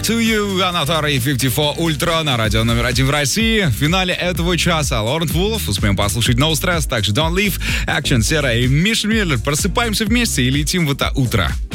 To You, Анатар и 54 Ультра на радио номер 1 в России. В финале этого часа Лорент Вулф, успеем послушать No Stress, также Don't Leave, Action, Сера и Миш Миллер. Просыпаемся вместе и летим в это утро.